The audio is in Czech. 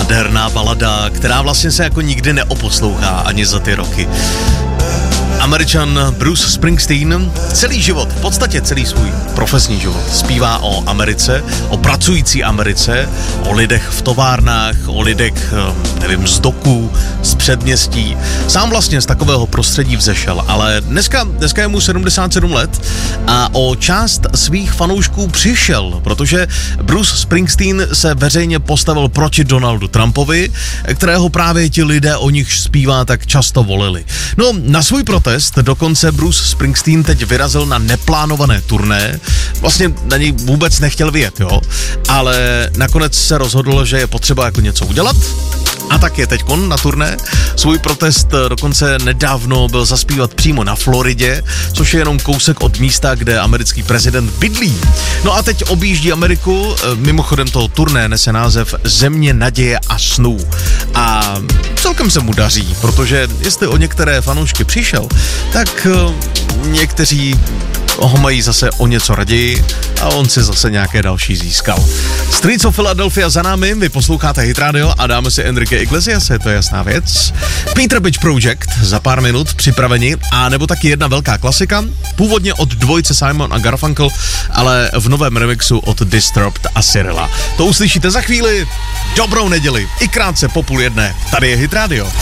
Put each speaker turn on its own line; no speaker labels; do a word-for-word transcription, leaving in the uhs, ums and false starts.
nádherná balada, která vlastně se jako nikdy neoposlouchá ani za ty roky. Američan Bruce Springsteen celý život, v podstatě celý svůj profesní život zpívá o Americe, o pracující Americe, o lidech v továrnách, o lidech, nevím, z doků, z předměstí. Sám vlastně z takového prostředí vzešel, ale dneska, dneska je mu sedmdesát sedm let a o část svých fanoušků přišel, protože Bruce Springsteen se veřejně postavil proti Donaldu Trumpovi, kterého právě ti lidé, o nich zpívá, tak často volili. No, na svůj protest dokonce Bruce Springsteen teď vyrazil na neplánované turné. Vlastně na něj vůbec nechtěl vyjet, jo. Ale nakonec se rozhodl, že je potřeba jako něco udělat. A tak je teďkon na turné. Svůj protest dokonce nedávno byl zaspívat přímo na Floridě, což je jenom kousek od místa, kde americký prezident bydlí. No a teď objíždí Ameriku, mimochodem toho turné nese název Země naděje a snů. A celkem se mu daří, protože jestli o některé fanoušky přišel, tak někteří ho mají zase o něco raději a on si zase nějaké další získal. Streets of Philadelphia za námi, vy posloucháte Hit Radio a dáme si Enrique Iglesiase, to je jasná věc. Peter Bitch Project za pár minut připraveni a nebo taky jedna velká klasika, původně od dvojice Simon a Garfunkel, ale v novém remixu od Disturbed a Cyrilla. To uslyšíte za chvíli. Dobrou neděli, i krátce po půl jedné. Tady je Hit Radio.